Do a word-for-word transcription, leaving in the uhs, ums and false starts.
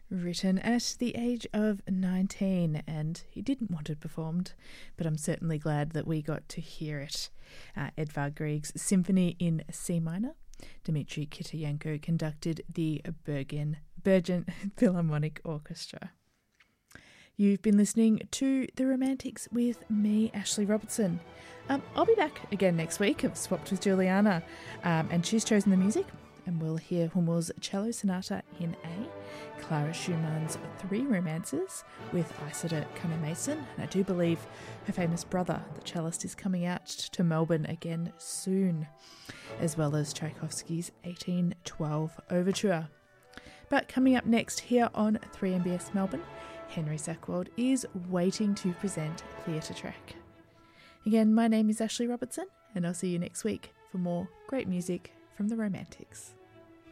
Written at the age of nineteen, and he didn't want it performed, but I'm certainly glad that we got to hear it. Uh, Edvard Grieg's Symphony in C minor. Dmitry Kitayenko conducted the Bergen, Bergen Philharmonic Orchestra. You've been listening to The Romantics with me, Ashley Robertson. Um, I'll be back again next week. I've swapped with Juliana, um, and she's chosen the music. And we'll hear Hummel's Cello Sonata in A, Clara Schumann's Three Romances with Isidor Cunninmason, and I do believe her famous brother, the cellist, is coming out to Melbourne again soon, as well as Tchaikovsky's eighteen twelve Overture. But coming up next here on three M B S Melbourne, Henry Sackwald is waiting to present Theatre Track. Again, my name is Ashley Robertson, and I'll see you next week for more great music from the Romantics.